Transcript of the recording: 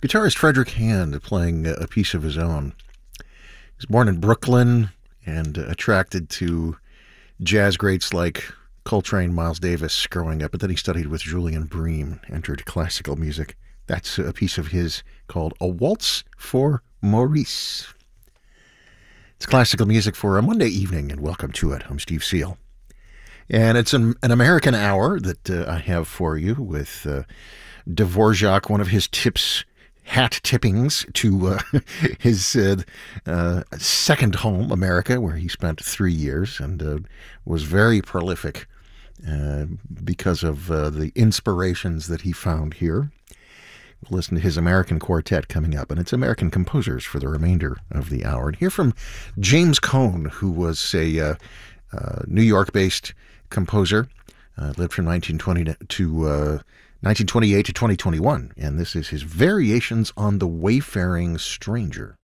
Guitarist Frederick Hand playing a piece of his own. He was born in Brooklyn and attracted to jazz greats like Coltrane, Miles Davis growing up, but then he studied with Julian Bream, entered classical music. That's a piece of his called A Waltz for Maurice. It's classical music for a Monday evening, and welcome to it. I'm Steve Seal. And it's an American hour that I have for you with Dvorak, one of his hat tippings to his second home, America, where he spent 3 years and was very prolific because of the inspirations that he found here. We'll listen to his American quartet coming up, and it's American composers for the remainder of the hour. And hear from James Cohn, who was a New York-based composer, lived from 1928 to 2021, and this is his Variations on the Wayfaring Stranger.